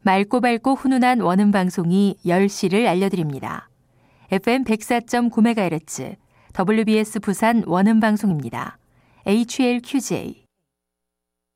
맑고 밝고 훈훈한 원음 방송이 10시를 알려드립니다. FM 104.9MHz WBS 부산 원음 방송입니다. HLQJ